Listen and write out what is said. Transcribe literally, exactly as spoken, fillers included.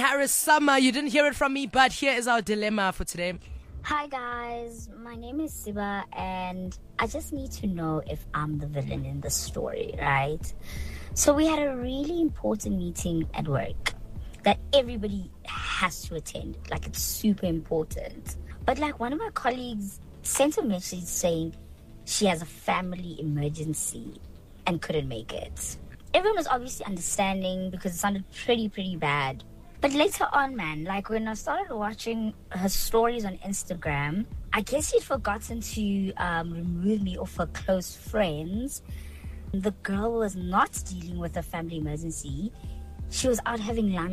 Harris Summer. You didn't hear it from me, but here is our dilemma for today. Hi guys, my name is Siba and I just need to know if I'm the villain in the story, right? So we had a really important meeting at work that everybody has to attend, like it's super important. But like one of my colleagues sent a message saying she has a family emergency and couldn't make it. Everyone was obviously understanding because it sounded pretty, pretty bad. But later on, man, like when I started watching her stories on Instagram, I guess she'd forgotten to um, remove me off her close friends. The girl was not dealing with a family emergency. She was out having lunch